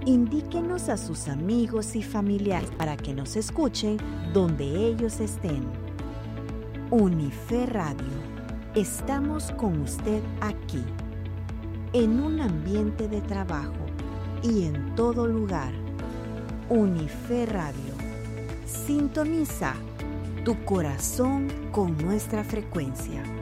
Indíquenos a sus amigos y familiares para que nos escuchen donde ellos estén. Unife Radio, estamos con usted aquí, en un ambiente de trabajo y en todo lugar. Unife Radio, sintoniza tu corazón con nuestra frecuencia.